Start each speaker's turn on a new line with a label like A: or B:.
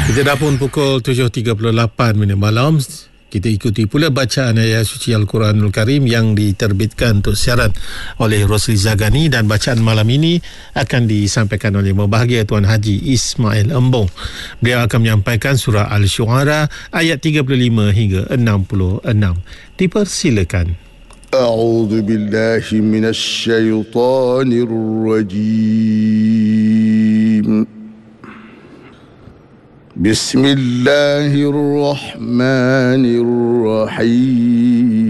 A: Kita dah pun pukul 7.38 malam. Kita ikuti pula bacaan ayat suci Al-Quranul Karim yang diterbitkan untuk siaran oleh Rosli Zagani, dan bacaan malam ini akan disampaikan oleh Membahagia Tuan Haji Ismail Embong. Beliau akan menyampaikan surah Al-Syu'ara ayat 35 hingga 66. Dipersilakan.
B: A'udzu billahi minasy syaithanir rajim. Bismillahirrahmanirrahim.